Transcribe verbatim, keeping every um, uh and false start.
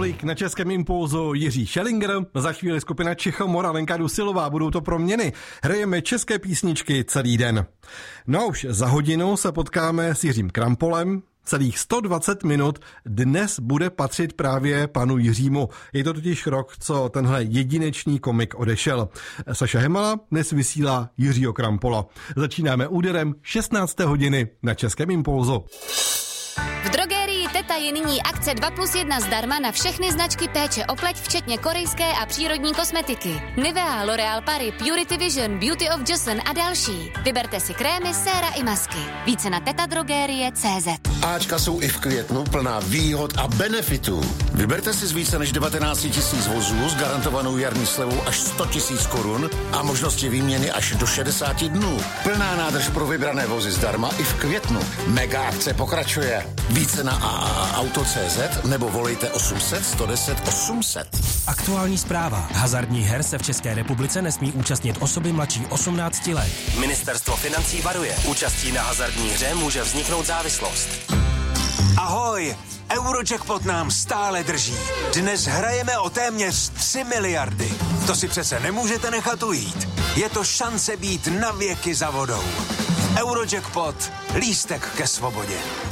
Tolik na Českém impulzu Jiří Schellinger, za chvíli skupina Čechomora, Lenka Dusilová, budou to proměny. Hrajeme české písničky celý den. No a už za hodinu se potkáme s Jiřím Krampolem. Celých sto dvacet minut dnes bude patřit právě panu Jiřímu. Je to totiž rok, co tenhle jedinečný komik odešel. Saša Hemala dnes vysílá Jiřího Krampola. Začínáme úderem šestnácté hodiny na Českém impulzu. V drogerii Teta je nyní akce dva plus jedna zdarma na všechny značky péče o pleť, včetně korejské a přírodní kosmetiky. Nivea, L'Oréal Paris, Purity Vision, Beauty of Joseon a další. Vyberte si krémy, séra i masky. Více na tetadrogerie tečka cé zet. Áčka jsou i v květnu plná výhod a benefitů. Vyberte si z více než devatenáct tisíc vozů s garantovanou jarní slevou až sto tisíc korun a možnosti výměny až do šedesát dnů. Plná nádrž pro vybrané vozy zdarma i v květnu. Mega akce pokračuje. Více na a a a auto tečka cé zet nebo volejte osm set, sto deset, osm set. Aktuální zpráva. Hazardních her se v České republice nesmí účastnit osoby mladší osmnácti let. Ministerstvo financí varuje. Účastí na hazardní hře může vzniknout závislost. Ahoj! Eurojackpot nám stále drží. Dnes hrajeme o téměř tři miliardy. To si přece nemůžete nechat ujít. Je to šance být na věky za vodou. Eurojackpot. Lístek ke svobodě.